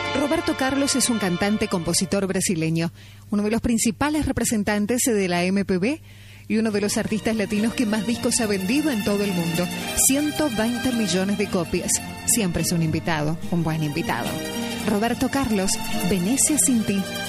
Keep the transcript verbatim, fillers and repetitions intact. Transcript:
Roberto Carlos es un cantante, compositor brasileño, uno de los principales representantes de la M P B y uno de los artistas latinos que más discos ha vendido en todo el mundo. ciento veinte millones de copias. Siempre es un invitado, un buen invitado. Roberto Carlos, Venecia sin ti.